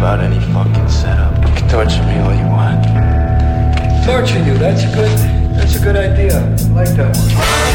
about any fucking setup. You can torture me all you want. Torture you, that's a good idea. I like that one.